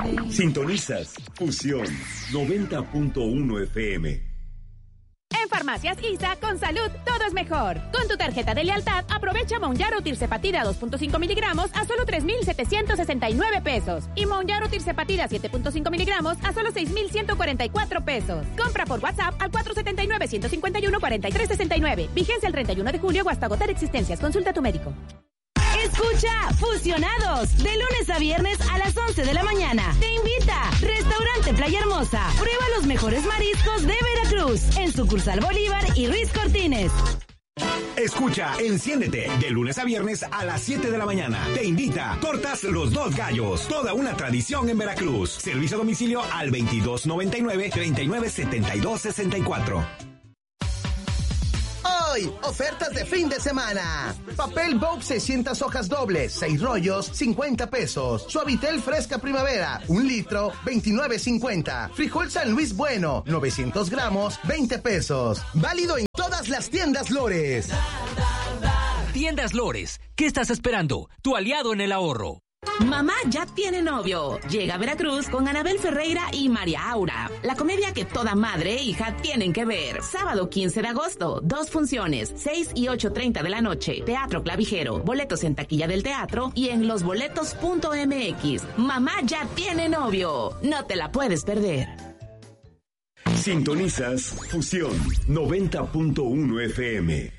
Sintonizas Fusión 90.1 FM. En Farmacias ISA, con salud, todo es mejor. Con tu tarjeta de lealtad, aprovecha Mounjaro Tirzepatida 2.5 miligramos a solo 3,769 pesos. Y Mounjaro Tirzepatida 7.5 miligramos a solo 6,144 pesos. Compra por WhatsApp al 479-151-4369. Vigencia el 31 de julio o hasta agotar existencias. Consulta a tu médico. Escucha Fusionados, de lunes a viernes a las 11 de la mañana. Te invita Restaurante Playa Hermosa. Prueba los mejores mariscos de Veracruz en sucursal Bolívar y Ruiz Cortines. Escucha Enciéndete, de lunes a viernes a las 7 de la mañana. Te invita Tortas Los Dos Gallos, toda una tradición en Veracruz. Servicio a domicilio al 2299-397264. Hoy, ofertas de fin de semana. Papel Vogue 600 hojas dobles, 6 rollos, 50 pesos. Suavitel Fresca Primavera, 1 litro, 29.50. Frijol San Luis Bueno, 900 gramos, 20 pesos. Válido en todas las tiendas Lores. Tiendas Lores, ¿qué estás esperando? Tu aliado en el ahorro. Mamá ya tiene novio. Llega a Veracruz con Anabel Ferreira y María Aura. La comedia que toda madre e hija tienen que ver. Sábado 15 de agosto, 2 funciones, 6 y 8:30 de la noche. Teatro Clavijero. Boletos en taquilla del teatro y en losboletos.mx. Mamá ya tiene novio. No te la puedes perder. Sintonizas Fusión 90.1 FM.